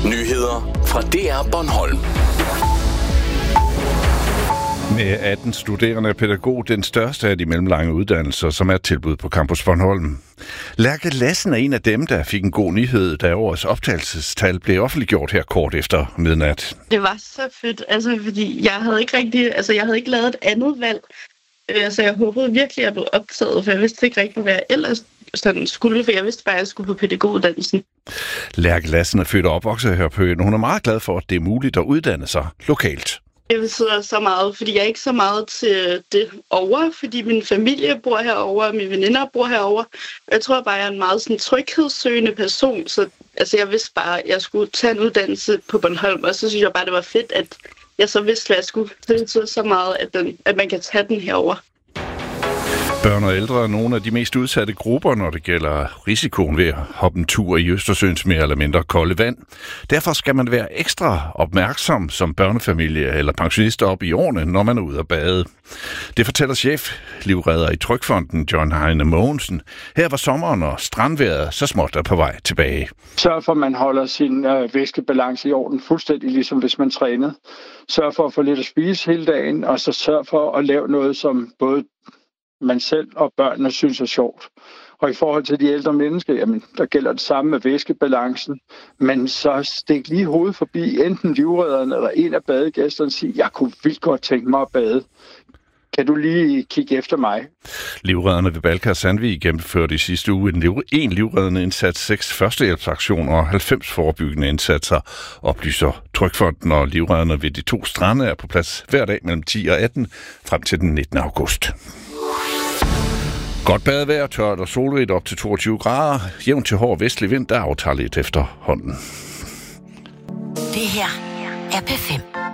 Nyheder fra DR Bornholm. Med 18 studerende er pædagog den største af de mellemlange uddannelser, som er tilbud på Campus Bornholm. Lærke Lassen er en af dem, der fik en god nyhed, da årets optagelsestal blev offentliggjort her kort efter midnat. Det var så fedt, fordi jeg havde ikke lavet et andet valg. Så jeg håbede virkelig, at jeg blev optaget, for jeg vidste ikke rigtig, hvad jeg ellers sådan skulle, for jeg vidste bare, at jeg skulle på pædagoguddannelsen. Lærke Lassen er født og opvokset her på øen. Hun er meget glad for, at det er muligt at uddanne sig lokalt. Jeg betyder så meget, fordi jeg er ikke så meget til det over, fordi min familie bor herovre, og mine veninder bor herovre. Jeg tror bare, jeg er en meget sådan tryghedssøgende person, så jeg vidste bare, at jeg skulle tage en uddannelse på Bornholm, og så synes jeg bare, det var fedt, at jeg så vidste, hvad jeg skulle. Det betyder så meget, at man kan tage den herover. Børn og ældre er nogle af de mest udsatte grupper, når det gælder risikoen ved at hoppe en tur i Østersøens mere eller mindre kolde vand. Derfor skal man være ekstra opmærksom som børnefamilie eller pensionist op i årene, når man er ude at bade. Det fortæller cheflivredder i Trygfonden, John Heine Mogensen. Her var sommeren og strandvejret så småt er på vej tilbage. Sørg for, at man holder sin væskebalance i orden, fuldstændig ligesom hvis man trænede. Sørg for at få lidt at spise hele dagen, og så sørg for at lave noget, som både man selv og børnene synes er sjovt. Og i forhold til de ældre mennesker, jamen, der gælder det samme med væskebalancen. Men så stik lige hovedet forbi enten livredderen eller en af badegæsterne og sige, jeg kunne vildt godt tænke mig at bade. Kan du lige kigge efter mig? Livredderne ved Balka og Sandvig gennemførte i sidste uge en livreddende indsats, 6 førstehjælpsaktioner og 90 forebyggende indsatser, oplyser Trygfonden, og livredderne ved de 2 strande er på plads hver dag mellem 10 og 18 frem til den 19. august. Godt badevejr, tørt og solrigt op til 22 grader. Jævn til hård vestlig vind, der aftager lidt efterhånden. Det her er P5.